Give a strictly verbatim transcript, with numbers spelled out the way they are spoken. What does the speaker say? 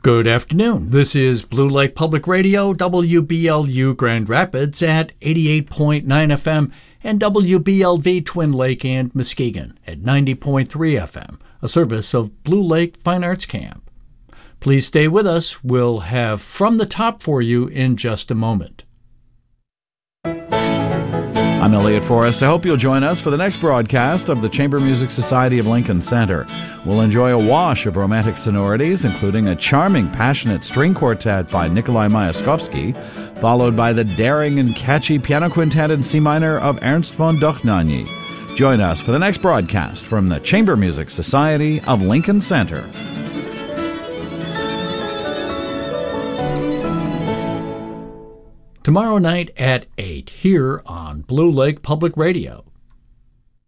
Good afternoon. This is Blue Lake Public Radio, W B L U Grand Rapids at eighty-eight point nine F M and W B L V Twin Lake and Muskegon at ninety point three F M, a service of Blue Lake Fine Arts Camp. Please stay with us. We'll have From the Top for you in just a moment. I'm Elliot Forrest. I hope you'll join us for the next broadcast of the Chamber Music Society of Lincoln Center. We'll enjoy a wash of romantic sonorities, including a charming, passionate string quartet by Nikolai Myaskovsky, followed by the daring and catchy piano quintet in C minor of Ernst von Dohnanyi. Join us for the next broadcast from the Chamber Music Society of Lincoln Center. Tomorrow night at eight here on Blue Lake Public Radio.